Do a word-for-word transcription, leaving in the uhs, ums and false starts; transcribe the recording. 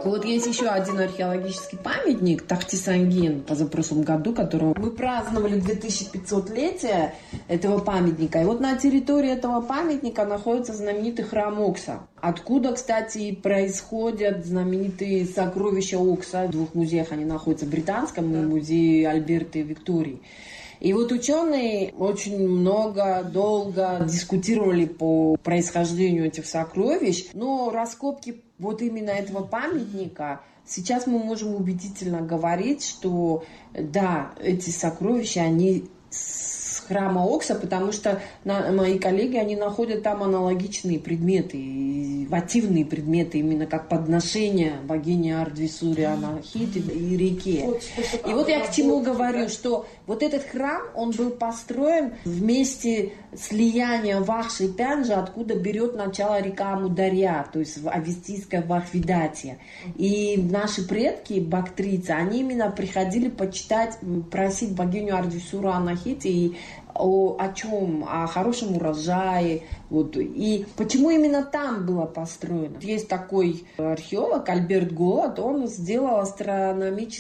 Вот есть еще один археологический памятник, Тахтисангин, позапрошлом году, которого мы праздновали две тысячи пятисотлетие этого памятника. И вот на территории этого памятника находится знаменитый храм Окса. Откуда, кстати, происходят знаменитые сокровища Окса. В двух музеях они находятся, в Британском и музее Альберта и Виктории. И вот ученые очень много, долго дискутировали по происхождению этих сокровищ, но раскопки вот именно этого памятника, сейчас мы можем убедительно говорить, что да, эти сокровища, они с храма Окса, потому что на, мои коллеги, они находят там аналогичные предметы, вативные предметы, именно как подношение богине Ардвисури Анахит и реке. И вот я к чему говорю, что вот этот храм, он был построен вместе слияния Вахши и Пянджа, откуда берет начало река Амударья, то есть авестийская Вахвидатия. И наши предки, бактрийцы, они именно приходили почитать, просить богиню Ардвисуру Анахит и о, о чем? О хорошем урожае. Вот. И почему именно там было построено? Есть такой археолог Альберт Голод, он сделал астрономический